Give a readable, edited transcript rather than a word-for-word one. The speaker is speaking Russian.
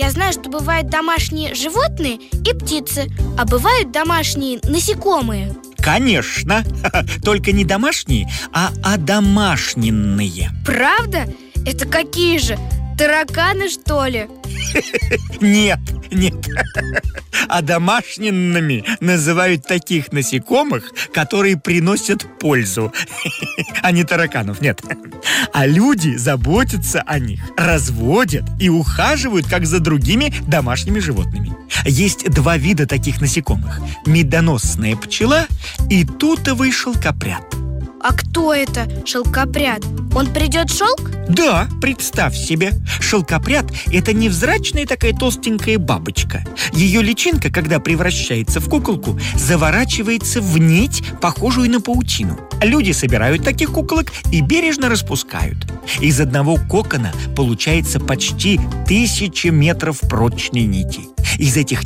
я знаю, что бывают домашние животные и птицы, а бывают домашние насекомые. Конечно, только не домашние, а одомашненные. Правда? Это какие же? Тараканы, что ли? Нет. Одомашненными называют таких насекомых, которые приносят пользу, а не тараканов, нет. А люди заботятся о них, разводят и ухаживают, как за другими домашними животными. Есть два вида таких насекомых: медоносная пчела и тутовый шелкопряд. А кто это шелкопряд? Он придет шелк? Да, представь себе, шелкопряд – это невзрачная такая толстенькая бабочка. Ее личинка, когда превращается в куколку, заворачивается в нить, похожую на паутину. Люди собирают таких куколок и бережно распускают. Из одного кокона получается почти 1000 метров прочной нити. Из этих